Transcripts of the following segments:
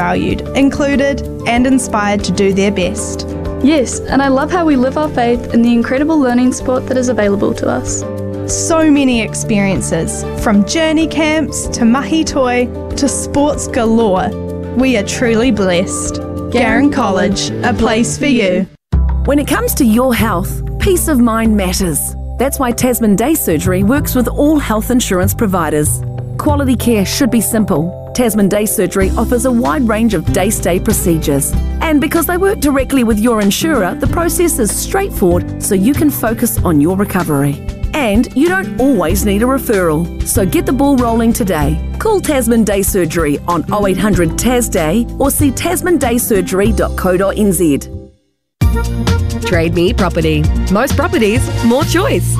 valued, included, and inspired to do their best. Yes, and I love how we live our faith in the incredible learning sport that is available to us. So many experiences, from journey camps to mahi toi to sports galore. We are truly blessed. Garran College, a place for you. When it comes to your health, peace of mind matters. That's why Tasman Day Surgery works with all health insurance providers. Quality care should be simple. Tasman Day Surgery offers a wide range of day-stay procedures. And because they work directly with your insurer, the process is straightforward so you can focus on your recovery. And you don't always need a referral, so get the ball rolling today. Call Tasman Day Surgery on 0800 TAS Day or see tasmandaysurgery.co.nz. Trade Me Property. Most properties, more choice.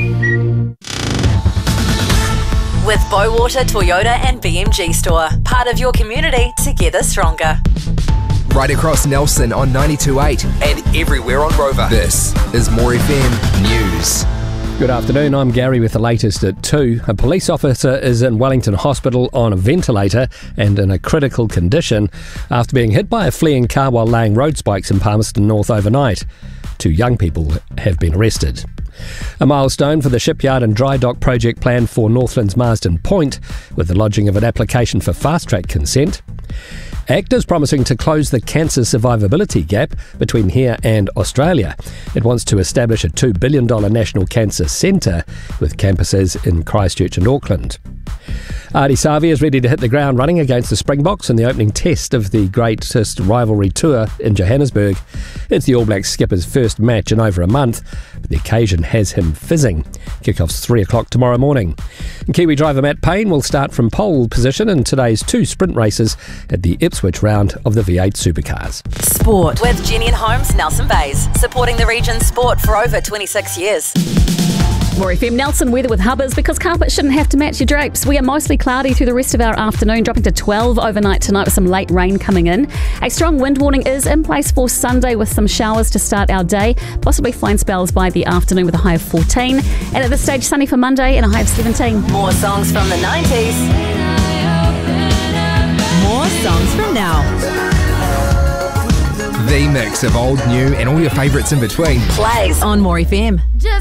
With Bowater Toyota and BMG Store. Part of your community, together stronger. Right across Nelson on 92.8 and everywhere on Rover. This is More FM News. Good afternoon, I'm Gary with the latest at 2. A police officer is in Wellington Hospital on a ventilator and in a critical condition after being hit by a fleeing car while laying road spikes in Palmerston North overnight. 2 young people have been arrested. A milestone for the shipyard and dry dock project planned for Northland's Marsden Point, with the lodging of an application for fast-track consent. ACT is promising to close the cancer survivability gap between here and Australia. It wants to establish a $2 billion national cancer centre with campuses in Christchurch and Auckland. Ardie Savea is ready to hit the ground running against the Springboks in the opening test of the greatest rivalry tour in Johannesburg. It's the All Blacks skipper's first match in over a month, but the occasion has him fizzing. Kick-off's 3 o'clock tomorrow morning. And Kiwi driver Matt Payne will start from pole position in today's 2 sprint races at the Ipswich round of the V8 Supercars. Sport with Jenny and Holmes, Nelson Bays, supporting the region's sport for over 26 years. More FM Nelson weather with Hubbers, because carpet shouldn't have to match your drapes. We are mostly cloudy through the rest of our afternoon, dropping to 12 overnight tonight with some late rain coming in. A strong wind warning is in place for Sunday with some showers to start our day, possibly fine spells by the afternoon with a high of 14. And at this stage, sunny for Monday and a high of 17. More songs from the 90s. More songs from now. The mix of old, new and all your favourites in between. Plays On More FM.